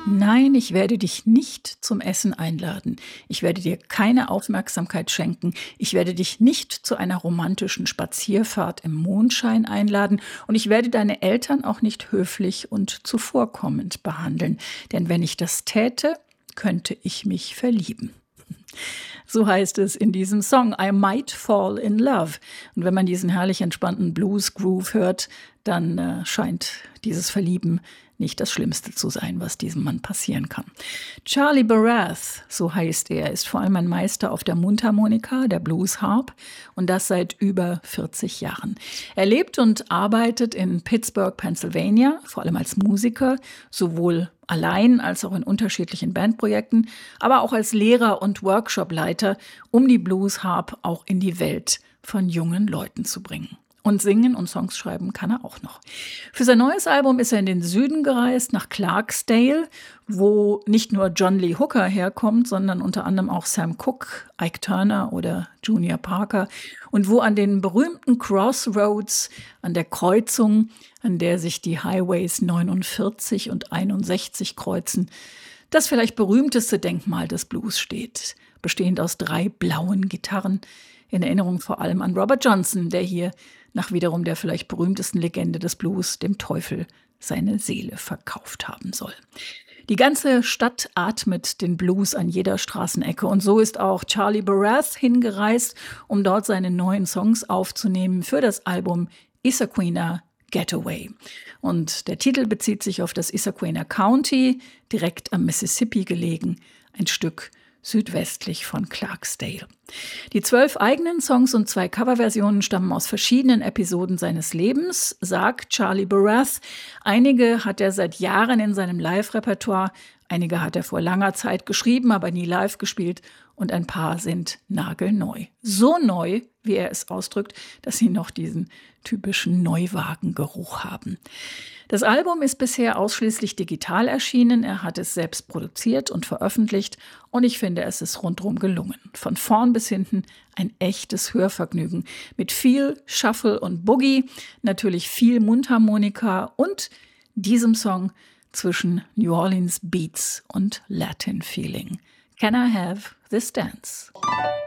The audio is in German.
Nein, ich werde dich nicht zum Essen einladen. Ich werde dir keine Aufmerksamkeit schenken. Ich werde dich nicht zu einer romantischen Spazierfahrt im Mondschein einladen. Und ich werde deine Eltern auch nicht höflich und zuvorkommend behandeln. Denn wenn ich das täte, könnte ich mich verlieben. So heißt es in diesem Song, I might fall in love. Und wenn man diesen herrlich entspannten Blues-Groove hört, dann scheint dieses Verlieben nicht das Schlimmste zu sein, was diesem Mann passieren kann. Charlie Barath, so heißt er, ist vor allem ein Meister auf der Mundharmonika, der Blues Harp, und das seit über 40 Jahren. Er lebt und arbeitet in Pittsburgh, Pennsylvania, vor allem als Musiker, sowohl allein als auch in unterschiedlichen Bandprojekten, aber auch als Lehrer und Workshopleiter, um die Blues Harp auch in die Welt von jungen Leuten zu bringen. Und singen und Songs schreiben kann er auch noch. Für sein neues Album ist er in den Süden gereist, nach Clarksdale, wo nicht nur John Lee Hooker herkommt, sondern unter anderem auch Sam Cooke, Ike Turner oder Junior Parker. Und wo an den berühmten Crossroads, an der Kreuzung, an der sich die Highways 49 und 61 kreuzen, das vielleicht berühmteste Denkmal des Blues steht, bestehend aus 3 blauen Gitarren, in Erinnerung vor allem an Robert Johnson, der hier nach wiederum der vielleicht berühmtesten Legende des Blues, dem Teufel, seine Seele verkauft haben soll. Die ganze Stadt atmet den Blues an jeder Straßenecke und so ist auch Charlie Barath hingereist, um dort seine neuen Songs aufzunehmen für das Album Issaquena Getaway. Und der Titel bezieht sich auf das Issaquena County, direkt am Mississippi gelegen, ein Stück südwestlich von Clarksdale. Die 12 eigenen Songs und 2 Coverversionen stammen aus verschiedenen Episoden seines Lebens, sagt Charlie Barath. Einige hat er seit Jahren in seinem Live-Repertoire, einige hat er vor langer Zeit geschrieben, aber nie live gespielt und ein paar sind nagelneu. So neu, wie er es ausdrückt, dass sie noch diesen typischen Neuwagengeruch haben. Das Album ist bisher ausschließlich digital erschienen. Er hat es selbst produziert und veröffentlicht und ich finde, es ist rundherum gelungen. Von vorn bis hinten ein echtes Hörvergnügen mit viel Shuffle und Boogie, natürlich viel Mundharmonika und diesem Song zwischen New Orleans Beats und Latin Feeling. Can I have this dance?